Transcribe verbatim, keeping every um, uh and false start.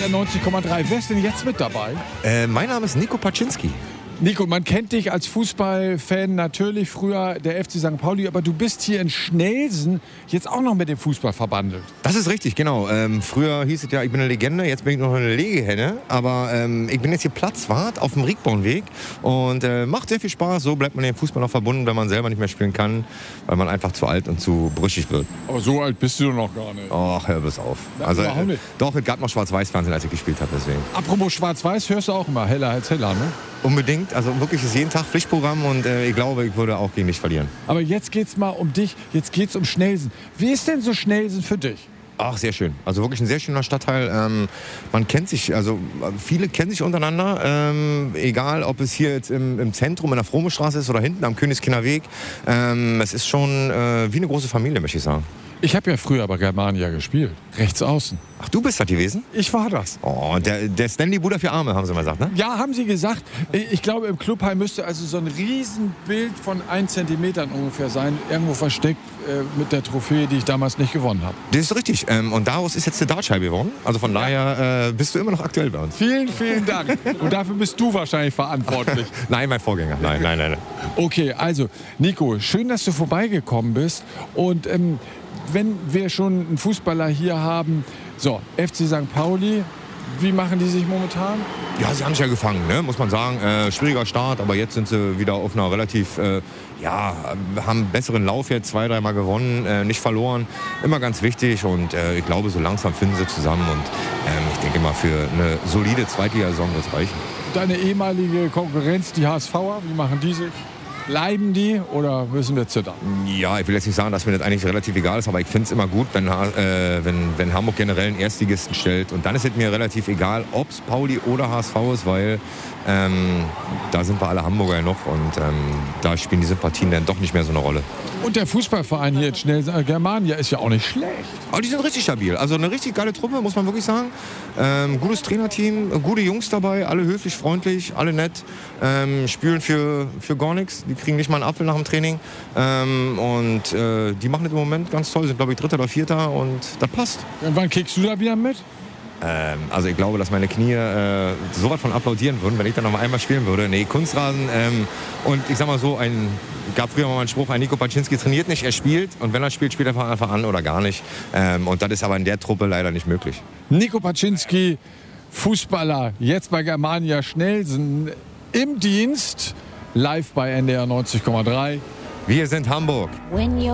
neunzig Komma drei. Wer ist denn jetzt mit dabei? Äh, mein Name ist Nico Paczynski. Nico, man kennt dich als Fußballfan natürlich, früher der F C Sankt Pauli, aber du bist hier in Schnelsen jetzt auch noch mit dem Fußball verbandelt. Das ist richtig, genau. Ähm, früher hieß es ja, ich bin eine Legende, jetzt bin ich noch eine Legehenne. Aber ähm, ich bin jetzt hier Platzwart auf dem Riegbornweg und äh, macht sehr viel Spaß. So bleibt man dem Fußball noch verbunden, wenn man selber nicht mehr spielen kann, weil man einfach zu alt und zu brüchig wird. Aber so alt bist du noch gar nicht. Ach, hör bloß auf. Na, Also, überhaupt nicht. äh, doch, es gab noch Schwarz-Weiß-Fernsehen, als ich gespielt habe, deswegen. Apropos Schwarz-Weiß, hörst du auch immer heller als heller, ne? Unbedingt, also wirklich ist jeden Tag Pflichtprogramm und äh, ich glaube, ich würde auch gegen dich verlieren. Aber jetzt geht's mal um dich, jetzt geht's um Schnelsen. Wie ist denn so Schnelsen für dich? Ach, sehr schön. Also wirklich ein sehr schöner Stadtteil. Ähm, man kennt sich, also viele kennen sich untereinander. Ähm, egal, ob es hier jetzt im, im Zentrum in der Fromestraße ist oder hinten am Königskinner Weg. Ähm, es ist schon äh, wie eine große Familie, möchte ich sagen. Ich habe ja früher bei Germania gespielt, rechts außen. Ach, du bist das gewesen? Ich war das. Oh, der, der Stanley Bruder für Arme, haben sie mal gesagt, ne? Ja, haben sie gesagt. Ich glaube, im Clubheim müsste also so ein Riesenbild von ein Zentimeter ungefähr sein, irgendwo versteckt äh, mit der Trophäe, die ich damals nicht gewonnen habe. Das ist richtig. Ähm, und daraus ist jetzt eine Dartscheibe geworden. Also von daher äh, bist du immer noch aktuell bei uns. Vielen, vielen Dank. Und dafür bist du wahrscheinlich verantwortlich. Nein, mein Vorgänger. Nein, nein, nein. nein. Okay, also Nico, schön, dass du vorbeigekommen bist. Und ähm, wenn wir schon einen Fußballer hier haben, so, F C Sankt Pauli, wie machen die sich momentan? Ja, sie haben sich ja gefangen, ne? Muss man sagen. Äh, schwieriger Start, aber jetzt sind sie wieder auf einer relativ, äh, ja, haben einen besseren Lauf jetzt, zwei, dreimal gewonnen, äh, nicht verloren. Immer ganz wichtig und äh, ich glaube, so langsam finden sie zusammen und ähm, ich denke mal, für eine solide Zweitligasaison wird es reichen. Deine ehemalige Konkurrenz, die H S V'er, wie machen die sich? Bleiben die oder müssen wir zittern? Ja, ich will jetzt nicht sagen, dass mir das eigentlich relativ egal ist, aber ich finde es immer gut, wenn, äh, wenn, wenn Hamburg generell einen Erstligisten stellt. Und dann ist es mir relativ egal, ob es Pauli oder H S V ist, weil ähm, da sind wir alle Hamburger ja noch und ähm, da spielen die Sympathien dann doch nicht mehr so eine Rolle. Und der Fußballverein hier jetzt schnell, Germania, ist ja auch nicht schlecht. Aber die sind richtig stabil. Also eine richtig geile Truppe, muss man wirklich sagen. Ähm, gutes Trainerteam, gute Jungs dabei, alle höflich, freundlich, alle nett. Ähm, spielen für, für gar nichts. Die kriegen nicht mal einen Apfel nach dem Training. Ähm, und äh, die machen das im Moment ganz toll. Sind, glaube ich, Dritter oder Vierter und das passt. Und wann kickst du da wieder mit? Ähm, also ich glaube, dass meine Knie äh, so was von applaudieren würden, wenn ich dann noch einmal spielen würde. Nee, Kunstrasen. Ähm, und ich sag mal so, ein gab früher mal einen Spruch, ein Nico Paczynski trainiert nicht, er spielt. Und wenn er spielt, spielt er von Anfang an oder gar nicht. Ähm, und das ist aber in der Truppe leider nicht möglich. Nico Paczynski, Fußballer, jetzt bei Germania Schnelsen im Dienst, live bei N D R neunzig Komma drei. Wir sind Hamburg.